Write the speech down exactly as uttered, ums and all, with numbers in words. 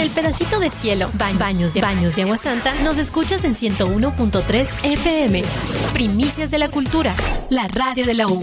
el pedacito de cielo, ba- baños de baños de agua santa, nos escuchas en ciento uno punto tres F M. Primicias de la cultura, la radio de la U.